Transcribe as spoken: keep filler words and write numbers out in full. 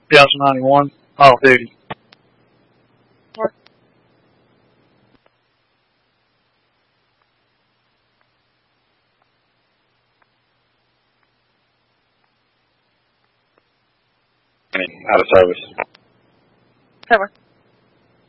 Piazza ninety-one, off duty. Out of service. Cover.